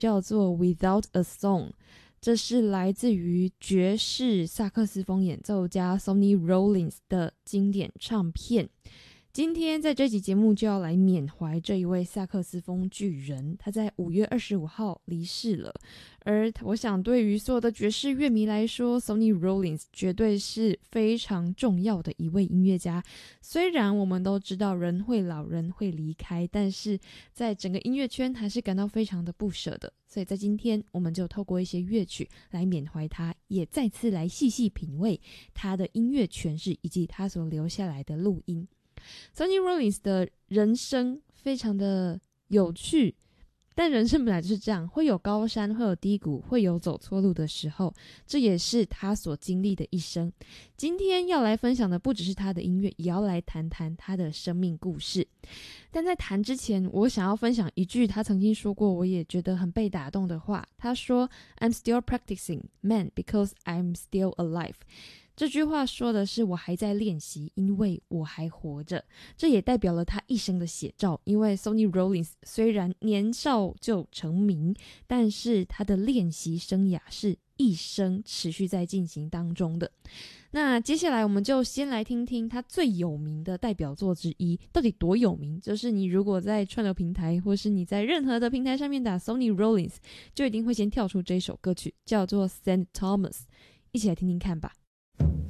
叫做 Without a Song， 这是来自于爵士萨克斯风演奏家 Sonny Rollins 的经典唱片。今天在这集节目就要来缅怀这一位萨克斯风巨人，他在5月25号离世了。而我想对于所有的爵士乐迷来说， Sonny Rollins 绝对是非常重要的一位音乐家。虽然我们都知道人会老，人会离开，但是在整个音乐圈还是感到非常的不舍的。所以在今天我们就透过一些乐曲来缅怀他，也再次来细细品味他的音乐诠释以及他所留下来的录音。Sonny Rollins 的人生非常的有趣，但人生本来就是这样，会有高山，会有低谷，会有走错路的时候，这也是他所经历的一生。今天要来分享的不只是他的音乐，也要来谈谈他的生命故事。但在谈之前，我想要分享一句他曾经说过，我也觉得很被打动的话。他说 I'm still practicing, man, because I'm still alive。这句话说的是我还在练习，因为我还活着。这也代表了他一生的写照，因为 Sonny Rollins 虽然年少就成名，但是他的练习生涯是一生持续在进行当中的。那接下来我们就先来听听他最有名的代表作之一，到底多有名？就是你如果在串流平台或是你在任何的平台上面打 Sonny Rollins， 就一定会先跳出这一首歌曲，叫做 St. Thomas。 一起来听听看吧。